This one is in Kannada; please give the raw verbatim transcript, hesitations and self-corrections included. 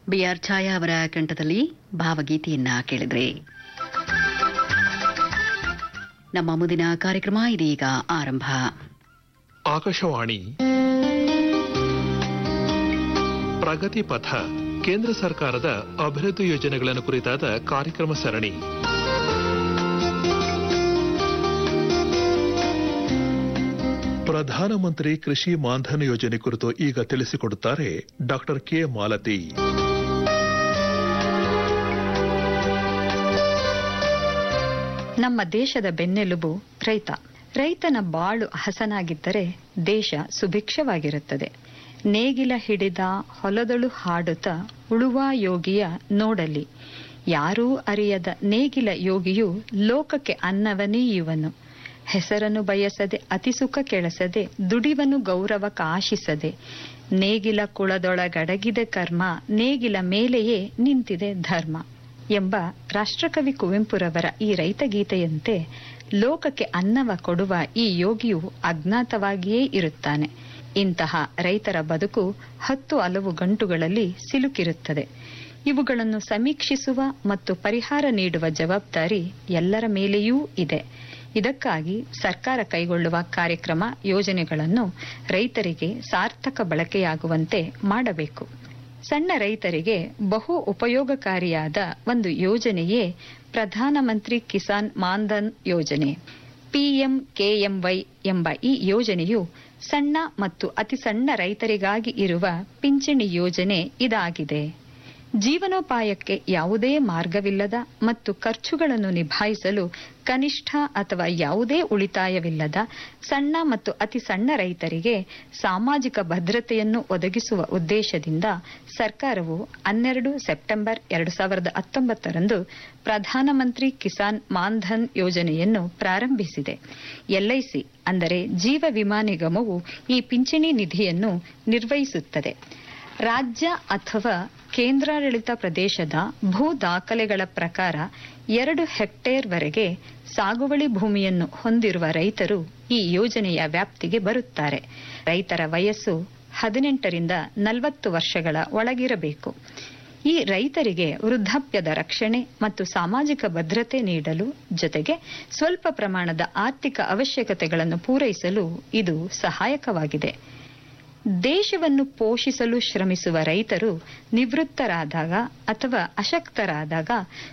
ಬಿ ಆರ್ ಛಾಯಾ ಅವರ ಕಂಠದಲ್ಲಿ ಭಾವಗೀತೆಯನ್ನ ಕೇಳಿದ್ರೆ. ನಮ್ಮ ಮುಂದಿನ ಕಾರ್ಯಕ್ರಮ ಇದೀಗ ಆರಂಭ. ಆಕಾಶವಾಣಿ ಪ್ರಗತಿ ಪಥ, ಕೇಂದ್ರ ಸರ್ಕಾರದ ಅಭಿವೃದ್ಧಿ ಯೋಜನೆಗಳನ್ನು ಕುರಿತಾದ ಕಾರ್ಯಕ್ರಮ ಸರಣಿ. ಪ್ರಧಾನಮಂತ್ರಿ ಕೃಷಿ ಮಾನ್ಧನ್ ಯೋಜನೆ ಕುರಿತು ಈಗ ತಿಳಿಸಿಕೊಡುತ್ತಾರೆ ಡಾಕ್ಟರ್ ಕೆ ಮಾಲತಿ. ನಮ್ಮ ದೇಶದ ಬೆನ್ನೆಲುಬು ರೈತ. ರೈತನ ಬಾಳು ಹಸನಾಗಿದ್ದರೆ ದೇಶ ಸುಭಿಕ್ಷವಾಗಿರುತ್ತದೆ. ನೇಗಿಲ ಹಿಡಿದ ಹೊಲದಳು ಹಾಡುತ್ತ ಉಳುವ ಯೋಗಿಯ ನೋಡಲಿ. ಯಾರೂ ಅರಿಯದ ನೇಗಿಲ ಯೋಗಿಯು ಲೋಕಕ್ಕೆ ಅನ್ನವನೀಯುವನು. ಹೆಸರನ್ನು ಬಯಸದೆ ಅತಿಸುಖ ಕೆಳಸದೆ ದುಡಿವನು ಗೌರವ ಕಾಶಿಸದೆ. ನೇಗಿಲ ಕುಳದೊಳಗಡಗಿದೆ ಕರ್ಮ, ನೇಗಿಲ ಮೇಲೆಯೇ ನಿಂತಿದೆ ಧರ್ಮ ಎಂಬ ರಾಷ್ಟ್ರಕವಿ ಕುವೆಂಪುರವರ ಈ ರೈತ ಗೀತೆಯಂತೆ ಲೋಕಕ್ಕೆ ಅನ್ನವ ಕೊಡುವ ಈ ಯೋಗಿಯು ಅಜ್ಞಾತವಾಗಿಯೇ ಇರುತ್ತಾನೆ. ಇಂತಹ ರೈತರ ಬದುಕು ಹತ್ತು ಹಲವು ಗಂಟುಗಳಲ್ಲಿ ಸಿಲುಕಿರುತ್ತದೆ. ಇವುಗಳನ್ನು ಸಮೀಕ್ಷಿಸುವ ಮತ್ತು ಪರಿಹಾರ ನೀಡುವ ಜವಾಬ್ದಾರಿ ಎಲ್ಲರ ಮೇಲೆಯೂ ಇದೆ. ಇದಕ್ಕಾಗಿ ಸರ್ಕಾರ ಕೈಗೊಳ್ಳುವ ಕಾರ್ಯಕ್ರಮ ಯೋಜನೆಗಳನ್ನು ರೈತರಿಗೆ ಸಾರ್ಥಕ ಬಳಕೆಯಾಗುವಂತೆ ಮಾಡಬೇಕು. ಸಣ್ಣ ರೈತರಿಗೆ ಬಹು ಉಪಯೋಗಕಾರಿಯಾದ ಒಂದು ಯೋಜನೆಯೇ ಪ್ರಧಾನಮಂತ್ರಿ ಕಿಸಾನ್ ಮಾನ್ಧನ್ ಯೋಜನೆ. ಪಿಎಂ ಕೆಎಂವೈ ಎಂಬ ಈ ಯೋಜನೆಯು ಸಣ್ಣ ಮತ್ತು ಅತಿ ಸಣ್ಣ ರೈತರಿಗಾಗಿ ಇರುವ ಪಿಂಚಣಿ ಯೋಜನೆ ಇದಾಗಿದೆ. ಜೀವನೋಪಾಯಕ್ಕೆ ಯಾವುದೇ ಮಾರ್ಗವಿಲ್ಲದ ಮತ್ತು ಖರ್ಚುಗಳನ್ನು ನಿಭಾಯಿಸಲು ಕನಿಷ್ಠ ಅಥವಾ ಯಾವುದೇ ಉಳಿತಾಯವಿಲ್ಲದ ಸಣ್ಣ ಮತ್ತು ಅತಿ ಸಣ್ಣ ರೈತರಿಗೆ ಸಾಮಾಜಿಕ ಭದ್ರತೆಯನ್ನು ಒದಗಿಸುವ ಉದ್ದೇಶದಿಂದ ಸರ್ಕಾರವು ಹನ್ನೆರಡು ಸೆಪ್ಟೆಂಬರ್ ಎರಡು ಸಾವಿರದ ಹತ್ತೊಂಬತ್ತರಂದು ಪ್ರಧಾನಮಂತ್ರಿ ಕಿಸಾನ್ ಮಾನ್ಧನ್ ಯೋಜನೆಯನ್ನು ಪ್ರಾರಂಭಿಸಿದೆ. ಎಲ್ಐಸಿ ಅಂದರೆ ಜೀವ ವಿಮಾ ನಿಗಮವು ಈ ಪಿಂಚಣಿ ನಿಧಿಯನ್ನು ನಿರ್ವಹಿಸುತ್ತದೆ. ರಾಜ್ಯ ಅಥವಾ ಕೇಂದ್ರಾಡಳಿತ ಪ್ರದೇಶದ ಭೂ ದಾಖಲೆಗಳ ಪ್ರಕಾರ ಎರಡು ಹೆಕ್ಟೇರ್ವರೆಗೆ ಸಾಗುವಳಿ ಭೂಮಿಯನ್ನು ಹೊಂದಿರುವ ರೈತರು ಈ ಯೋಜನೆಯ ವ್ಯಾಪ್ತಿಗೆ ಬರುತ್ತಾರೆ. ರೈತರ ವಯಸ್ಸು ಹದಿನೆಂಟರಿಂದ ನಲವತ್ತು ವರ್ಷಗಳ ಒಳಗಿರಬೇಕು. ಈ ರೈತರಿಗೆ ವೃದ್ಧಾಪ್ಯದ ರಕ್ಷಣೆ ಮತ್ತು ಸಾಮಾಜಿಕ ಭದ್ರತೆ ನೀಡಲು ಜೊತೆಗೆ ಸ್ವಲ್ಪ ಪ್ರಮಾಣದ ಆರ್ಥಿಕ ಅವಶ್ಯಕತೆಗಳನ್ನು ಪೂರೈಸಲು ಇದು ಸಹಾಯಕವಾಗಿದೆ. ದೇಶವನ್ನು ಪೋಷಿಸಲು ಶ್ರಮಿಸುವ ರೈತರು ನಿವೃತ್ತರಾದಾಗ ಅಥವಾ ಅಶಕ್ತರಾದಾಗ